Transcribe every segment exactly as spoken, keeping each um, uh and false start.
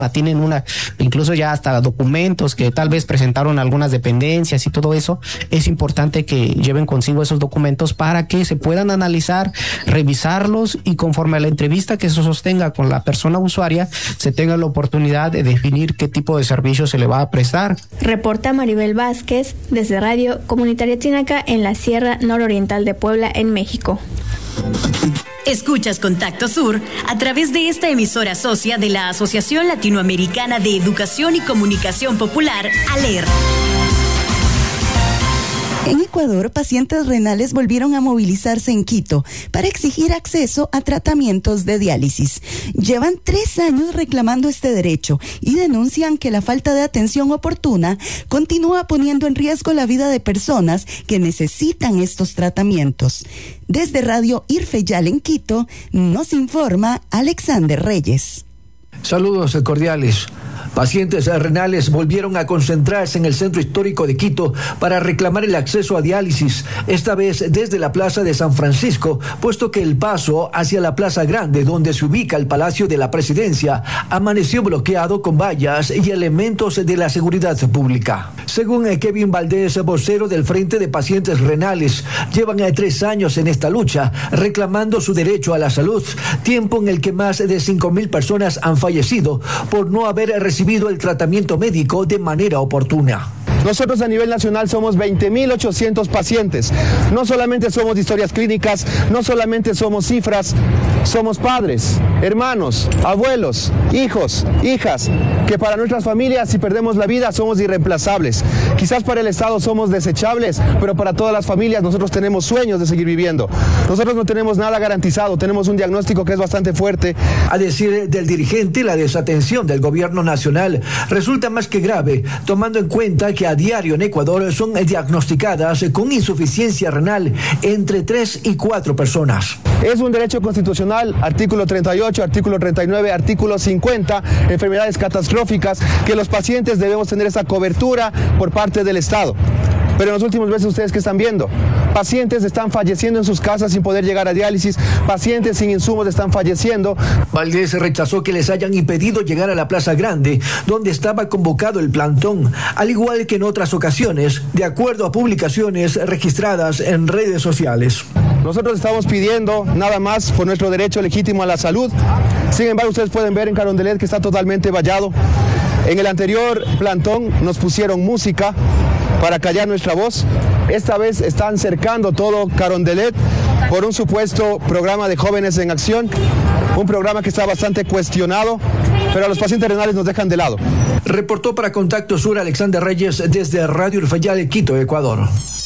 tienen una, incluso ya hasta documentos que tal vez presentaron algunas dependencias y todo eso, es importante que lleven consigo esos documentos para que se puedan analizar, revisarlos y conforme a la entrevista que se sostenga con la persona usuaria, se tenga la oportunidad de definir qué tipo de servicio se le va a prestar. Reporta Maribel Vázquez desde Radio Comunitaria Chinaca en la Sierra Nororiental de Puebla, en México. Escuchas Contacto Sur a través de esta emisora socia de la Asociación Latinoamericana de Educación y Comunicación Popular, ALER. En Ecuador, pacientes renales volvieron a movilizarse en Quito para exigir acceso a tratamientos de diálisis. Llevan tres años reclamando este derecho y denuncian que la falta de atención oportuna continúa poniendo en riesgo la vida de personas que necesitan estos tratamientos. Desde Radio Irfeyal en Quito, nos informa Alexander Reyes. Saludos cordiales. Pacientes renales volvieron a concentrarse en el centro histórico de Quito para reclamar el acceso a diálisis, esta vez desde la Plaza de San Francisco, puesto que el paso hacia la Plaza Grande, donde se ubica el Palacio de la Presidencia, amaneció bloqueado con vallas y elementos de la seguridad pública. Según Kevin Valdés, vocero del Frente de Pacientes Renales, llevan tres años en esta lucha, reclamando su derecho a la salud, tiempo en el que más de cinco mil personas han fallecido por no haber recibido el tratamiento médico de manera oportuna. Nosotros a nivel nacional somos veinte mil ochocientos pacientes. No solamente somos historias clínicas, no solamente somos cifras, somos padres, hermanos, abuelos, hijos, hijas, que para nuestras familias, si perdemos la vida, somos irreemplazables. Quizás para el Estado somos desechables, pero para todas las familias nosotros tenemos sueños de seguir viviendo. Nosotros no tenemos nada garantizado, tenemos un diagnóstico que es bastante fuerte. A decir del dirigente, la desatención del gobierno nacional resulta más que grave, tomando en cuenta que a diario en Ecuador son diagnosticadas con insuficiencia renal entre tres y cuatro personas. Es un derecho constitucional, artículo treinta y ocho, artículo treinta y nueve, artículo cincuenta, enfermedades catastróficas, que los pacientes debemos tener esa cobertura por parte del Estado. Pero en los últimos meses, ¿ustedes qué están viendo? Pacientes están falleciendo en sus casas sin poder llegar a diálisis, pacientes sin insumos están falleciendo. Valdés rechazó que les hayan impedido llegar a la Plaza Grande, donde estaba convocado el plantón, al igual que en otras ocasiones, de acuerdo a publicaciones registradas en redes sociales. Nosotros estamos pidiendo nada más por nuestro derecho legítimo a la salud. Sin embargo, ustedes pueden ver en Carondelet que está totalmente vallado. En el anterior plantón nos pusieron música para callar nuestra voz. Esta vez están cercando todo Carondelet por un supuesto programa de Jóvenes en Acción, un programa que está bastante cuestionado, pero a los pacientes renales nos dejan de lado. Reportó para Contacto Sur Alexander Reyes desde Radio Irfeyal, Quito, Ecuador.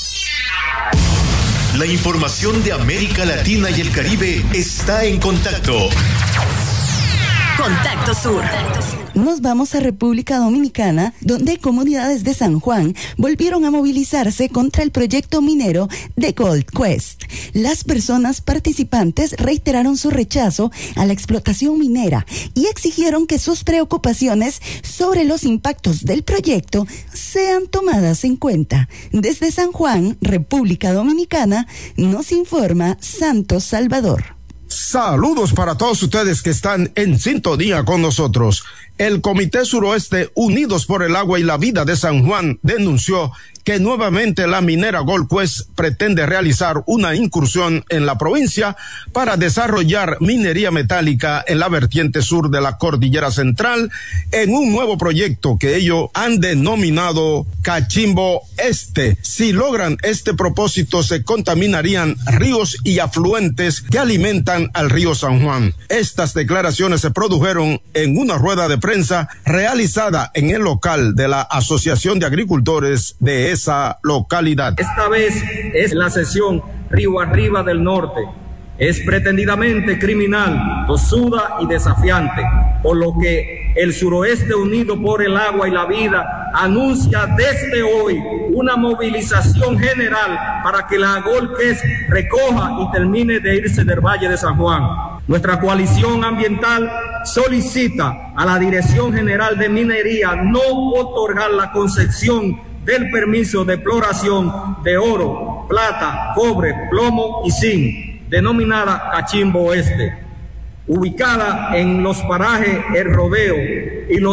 La información de América Latina y el Caribe está en Contacto. Contacto Sur. Nos vamos a República Dominicana, donde comunidades de San Juan volvieron a movilizarse contra el proyecto minero de Gold Quest. Las personas participantes reiteraron su rechazo a la explotación minera y exigieron que sus preocupaciones sobre los impactos del proyecto sean tomadas en cuenta. Desde San Juan, República Dominicana, nos informa Santos Salvador. Saludos para todos ustedes que están en sintonía con nosotros. El Comité Suroeste Unidos por el Agua y la Vida de San Juan denunció que nuevamente la minera Gold Quest pretende realizar una incursión en la provincia para desarrollar minería metálica en la vertiente sur de la Cordillera Central en un nuevo proyecto que ellos han denominado Cachimbo Este. Si logran este propósito, se contaminarían ríos y afluentes que alimentan al río San Juan. Estas declaraciones se produjeron en una rueda de prensa realizada en el local de la Asociación de Agricultores de esa localidad. Esta vez es la sesión Río Arriba del Norte. Es pretendidamente criminal, tosuda y desafiante, por lo que el Suroeste Unido por el Agua y la Vida anuncia desde hoy una movilización general para que la Gold Quest recoja y termine de irse del Valle de San Juan. Nuestra coalición ambiental solicita a la Dirección General de Minería no otorgar la concesión del permiso de exploración de oro, plata, cobre, plomo y zinc, denominada Cachimbo Oeste. ubicada en los parajes El Rodeo y los